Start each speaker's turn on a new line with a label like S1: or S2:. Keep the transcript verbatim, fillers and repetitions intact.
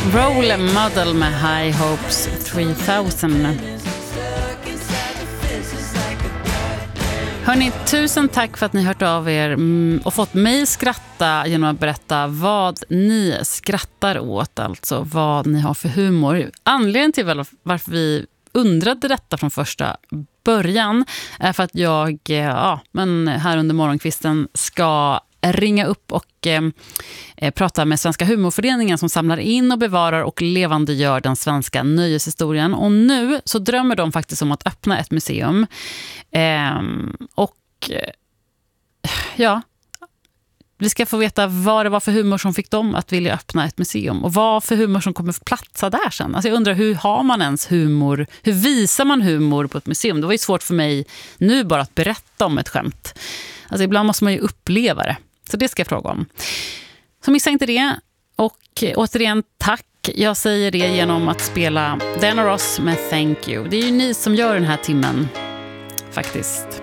S1: Role Model med High Hopes tre tusen. Hörrni, tusen tack för att ni hört av er och fått mig skratta genom att berätta vad ni skrattar åt, alltså vad ni har för humor. Anledningen till varför vi undrade detta från första början är för att jag ja, men här under morgonkvisten ska ringa upp och eh, prata med Svenska humorföreningen som samlar in och bevarar och levandegör den svenska nöjeshistorien. Och nu så drömmer de faktiskt om att öppna ett museum. Eh, och eh, ja, vi ska få veta vad det var för humor som fick dem att vilja öppna ett museum. Och vad för humor som kommer platsa där sen. Alltså jag undrar, hur har man ens humor? Hur visar man humor på ett museum? Det var ju svårt för mig nu bara att berätta om ett skämt. Alltså ibland måste man ju uppleva det. Så det ska jag fråga om. Så missa inte det. Och återigen tack. Jag säger det genom att spela Diana Ross med Thank You. Det är ju ni som gör den här timmen faktiskt.